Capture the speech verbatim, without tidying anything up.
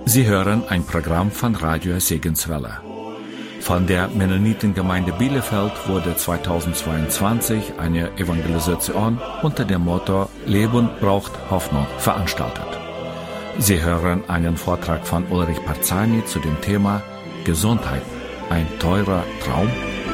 Sie hören ein Programm von Radio Segenswelle. Von der Mennonitengemeinde Bielefeld wurde zweitausendzweiundzwanzig eine Evangelisation unter dem Motto Leben braucht Hoffnung veranstaltet. Sie hören einen Vortrag von Ulrich Parzani zu dem Thema Gesundheit, ein teurer Traum?